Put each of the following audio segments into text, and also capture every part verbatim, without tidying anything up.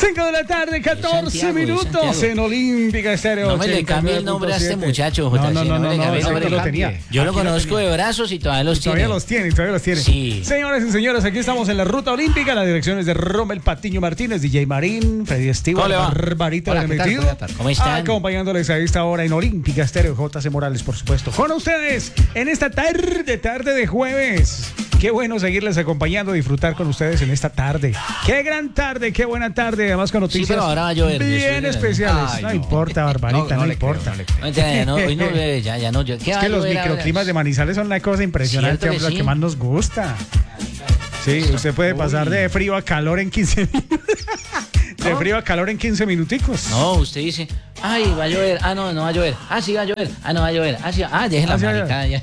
cinco de la tarde, catorce Santiago, minutos en Olímpica Estéreo. No me le cambie el nombre a este muchacho, J C. No, no, no, no, no, no, no lo tenía. Yo lo conozco de brazos y todavía los tiene. Todavía los tiene, todavía los tiene. Sí. Señores y señores, aquí estamos en la ruta olímpica. La dirección es de Rommel Patiño Martínez, D J Marín, Freddy Estivo, Barbarita de Metido. ¿Cómo están? Acompañándoles a esta hora en Olímpica Estéreo, J C Morales, por supuesto. Con ustedes en esta tarde, tarde de jueves. Qué bueno seguirles acompañando, disfrutar con ustedes en esta tarde. Qué gran tarde, qué buena tarde, además con noticias sí, pero ahora va a llover, bien especiales. Ay, no, no importa, Barbarita, no, no, no importa. Creo, no, ya, no, hoy no llueve, ya, ya no llueve. Es que los microclimas de Manizales son una cosa impresionante, que, sí? la que más nos gusta. Sí, usted puede pasar Uy. de frío a calor en quince minutos. De frío a calor en quince minuticos. No, usted dice, ay, va a llover. Ah, no, no va a llover. Ah, sí va a llover. Ah, no va a llover. Ah, sí, ah, deje la maricada ya.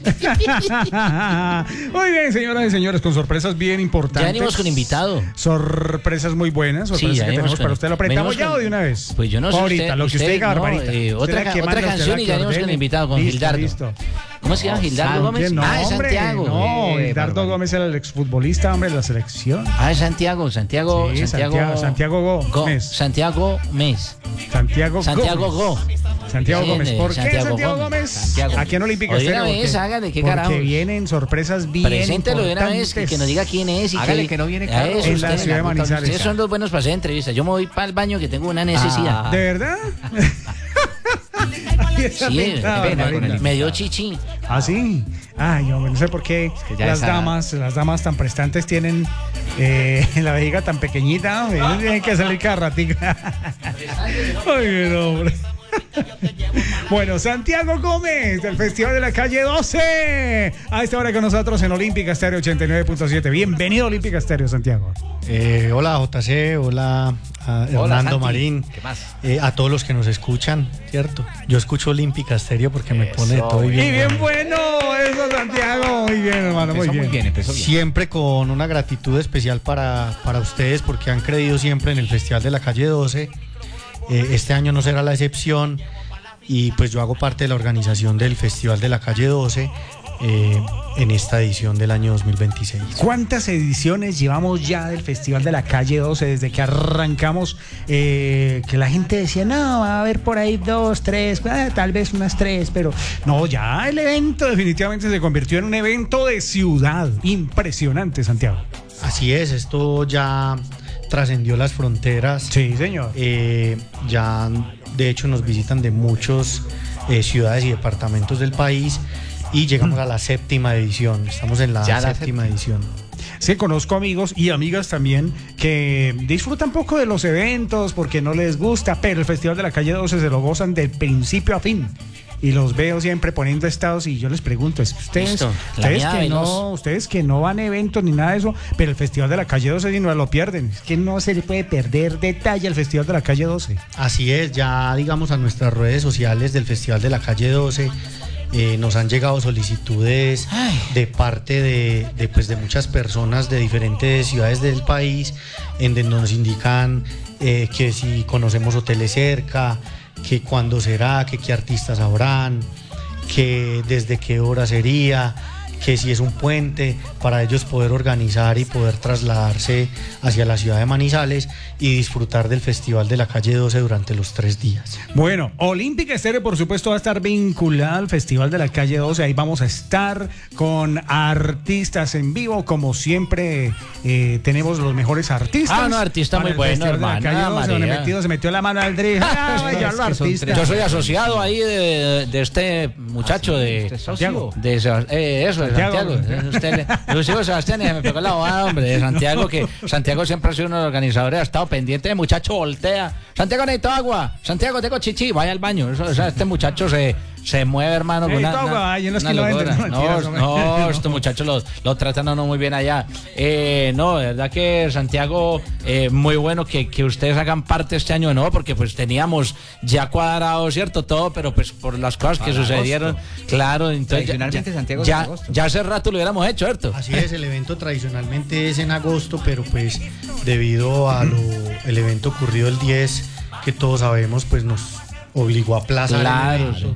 Muy bien, señoras y señores, con sorpresas bien importantes. Ya venimos con invitado. Sorpresas muy buenas, sorpresas sí, que tenemos con, para usted. ¿Lo apretamos ya con, o de una vez? Pues yo no sé. Ahorita, usted, lo que usted, usted diga, no, Barbarita. Eh, otra ca otra canción y ya venimos con invitado, con listo, Gildardo. Listo. ¿Cómo se llama? ¿Gildardo Gómez? No, ah, es hombre, Santiago. No, eh, Gildardo eh, Gómez era el exfutbolista, hombre, de la selección. Ah, es Santiago, Santiago, sí, Santiago. Santiago Gómez. Santiago Mes. Santiago Santiago Go. Santiago Bien, Gómez. ¿Por Santiago qué Santiago Gómez? Gómez? Santiago. Aquí en Olímpica Estéreo. Oye, una vez, hágale, qué carajo. Porque vienen sorpresas bien Preséntelo de una vez, que, que nos diga quién es. Y hágale que, que no viene claro. En usted, la ciudad de Manizales. Ustedes son los buenos para hacer entrevistas. Yo me voy para el baño que tengo una necesidad. Ah, ¿de verdad? Sí, pena, me dio chichi. ¿Ah, sí? Ay, hombre, no sé por qué es que las está... damas, las damas tan prestantes tienen eh, la vejiga tan pequeñita, hombre. Tienen que salir cada ratica. Ay, bien, hombre. Bueno, Santiago Gómez del Festival de la Calle doce. A esta hora con nosotros en Olímpica Estéreo ochenta y nueve punto siete. Bienvenido a Olímpica Estéreo, Santiago. Eh, hola J C, hola a Hernando Marín, ¿qué más? Eh, a todos los que nos escuchan, ¿cierto? Yo escucho Olímpica Estéreo porque me eso, pone todo bien. Y bien bueno, eso Santiago, muy bien hermano, muy bien. Muy bien, empezó bien. Siempre con una gratitud especial para, para ustedes porque han creído siempre en el Festival de la Calle doce. Eh, este año no será la excepción y pues yo hago parte de la organización del Festival de la Calle doce eh, en esta edición del año dos mil veintiséis. ¿Cuántas ediciones llevamos ya del Festival de la Calle doce desde que arrancamos? Eh, que la gente decía, no, va a haber por ahí dos, tres, eh, tal vez unas tres, pero no, ya el evento definitivamente se convirtió en un evento de ciudad. Impresionante, Santiago. Así es, esto ya trascendió las fronteras. Sí, señor. Eh, ya, de hecho, nos visitan de muchas eh, ciudades y departamentos del país y llegamos mm. a la séptima edición. Estamos en la ya séptima la edición. Sí, conozco amigos y amigas también que disfrutan poco de los eventos porque no les gusta, pero el Festival de la Calle doce se lo gozan de principio a fin. Y los veo siempre poniendo estados y yo les pregunto, ustedes, ustedes que no, ustedes que no van a eventos ni nada de eso, pero el Festival de la Calle doce si no lo pierden, es que no se le puede perder detalle al Festival de la Calle doce. Así es, ya digamos a nuestras redes sociales del Festival de la Calle doce eh, nos han llegado solicitudes Ay. de parte de, de, pues, de muchas personas de diferentes ciudades del país en donde nos indican eh, que si conocemos hoteles cerca, que cuándo será, que qué artistas habrán, que desde qué hora sería, que si es un puente, para ellos poder organizar y poder trasladarse hacia la ciudad de Manizales y disfrutar del Festival de la Calle doce durante los tres días. Bueno, Olímpica Estéreo por supuesto va a estar vinculada al Festival de la Calle doce, ahí vamos a estar con artistas en vivo, como siempre eh, tenemos los mejores artistas. Ah, no, artista muy bueno, hermana. Se metió, se metió la mano al drill. Ah, ya lo artista. Yo soy asociado ahí de, de este muchacho ah, sí, de, ¿este Santiago? de, de eh, eso, de Santiago. Santiago. Usted, yo sigo Sebastián y me pegó la bobada, hombre, de Santiago, que Santiago siempre ha sido uno de los organizadores, ha estado pendiente de muchacho, voltea. Santiago, necesito agua. Santiago, tengo chichi, vaya al baño. Eso, o sea, este muchacho se, se mueve, hermano. Con una, una, ay, en los una kilómetros, no, no, no, no, estos muchachos lo, lo tratan a uno muy bien allá. Eh, no, de verdad que Santiago, eh, muy bueno que, que ustedes hagan parte este año, ¿no? Porque pues teníamos ya cuadrado, ¿cierto? Todo, pero pues por las cosas que Para sucedieron, agosto. Claro, entonces tradicionalmente ya, Santiago ya, es agosto. Ya hace rato lo hubiéramos hecho, ¿cierto? Así es, el evento tradicionalmente es en agosto, pero pues debido a lo el evento ocurrido el diez, que todos sabemos, pues nos obligó a aplazar claro, el evento. Sí.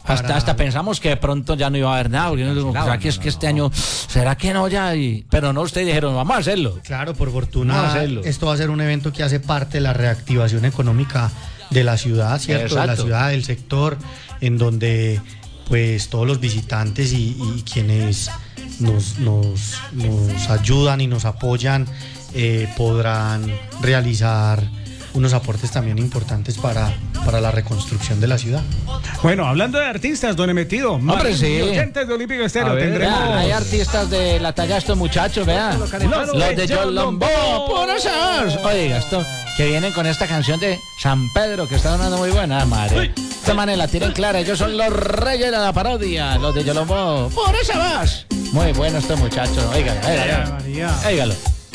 Hasta, para- hasta pensamos que de pronto ya no iba a haber nada, porque no, ¿será que es que este año, será que no ya? Y, pero no, ustedes dijeron, vamos a hacerlo. Claro, por Vamos a fortuna, hacerlo. esto va a ser un evento que hace parte de la reactivación económica de la ciudad, ¿cierto? De la Exacto. ciudad, del sector, en donde pues todos los visitantes y, y quienes nos, nos, nos ayudan y nos apoyan eh, podrán realizar unos aportes también importantes para, para la reconstrucción de la ciudad. Bueno, hablando de artistas, don Emetido, Hombre, sí. oyentes de Olímpico Estéreo, A ver, tendremos... vea, hay artistas de la talla de estos muchachos, vea. Los Los de de John Lombo, puros sabores. Oiga, esto, que vienen con esta canción de San Pedro, que está sonando muy buena, madre. Esta manera la tienen clara, ellos son los reyes de la parodia, los de John Lombo, puros sabores. Muy bueno estos muchachos, oígalo, oígalo. María. Oígalo.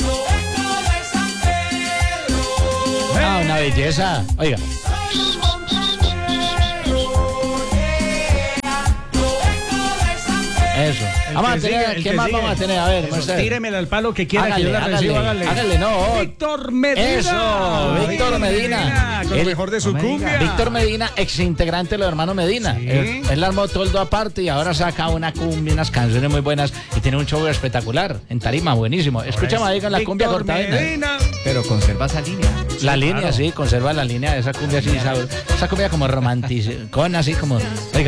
Ah, una belleza, oiga. Eso. El Vamos a que tener, sigue, el ¿qué que más sigue. vamos a tener? A ver, Eso, muestre. tíremela al palo que quiera Hágale, que yo la hágale, reciba, hágale. hágale, no. Víctor Medina. Eso, Víctor Medina. Con lo Él- mejor de su no me cumbia. diga. Víctor Medina, ex integrante de los hermanos Medina. Sí. Él, él armó todo aparte y ahora saca una cumbia, unas canciones muy buenas y tiene un show espectacular en tarima, buenísimo. Escuchamos ahí con la cumbia Víctor cortadena. Medina. Pero conserva esa línea. La línea, sí, conserva la línea de esa cumbia así, esa, esa cumbia como romanticona, así como. Oiga,